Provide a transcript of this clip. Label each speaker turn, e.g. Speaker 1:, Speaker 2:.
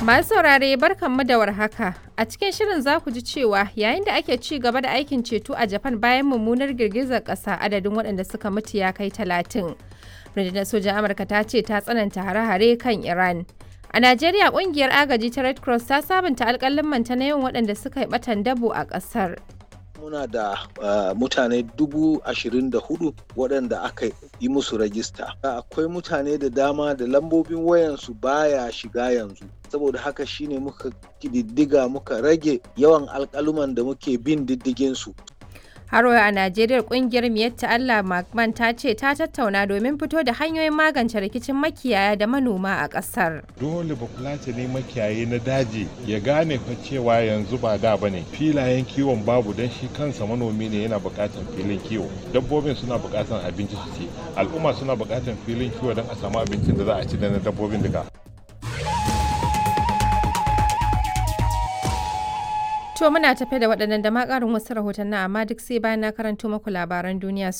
Speaker 1: Masu saurare barkanmu da warhaka. A cikin shirin za ku ji cewa yayin da ake ci gaba da aikin ceto a Japan bayan mummunar girgizar ƙasa adadin waɗanda suka mutu ya kai 30. Rundunar sojan Amurka ta ce ta tsananta hare-hare kan Iran. A Najeriya ƙungiyar agaji ta Red Cross ta sabunta alƙalin na yawan waɗanda suka yi ɓatan dabo a ƙasar.
Speaker 2: Muna da mutane 24,000 waɗanda aka yi musu rajista. Akwai mutane da dama da lambobin wayansu baya shiga yanzu. Saboda haka shine muka kididdiga muka rage yawan alƙaluman da muke bin diddigin su.
Speaker 1: Har a Najeriya kungiyar Miyatta Allah Magman ta ce ta tattauna domin fito da hanyoyin magance rikicin makiyaya da manoma a ƙasar.
Speaker 3: Dole bafulatani makiyayi na daji ya gane fa cewa yanzu ba da bane. Filayen kiwon babu don shi kansa manomi ne yana buƙatar filin kiwo. Dabbobin suna buƙatar abinci su ci. Al'umma suna buƙatar filin kiwo don a samu abincin da za a ci da na dabbobin duka. To muna tafe da waɗannan da ma ƙarin wasu rahotanni amma duk sai bayan na karanto muku labaran duniya